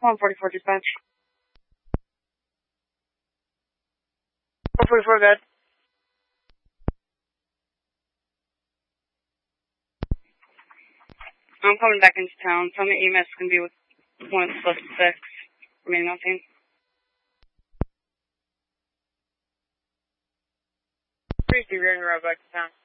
144 dispatch. 144, good. I'm coming back into town. Tell me EMS can be with 1+6, remaining on scene. 3 ready to arrive back to town.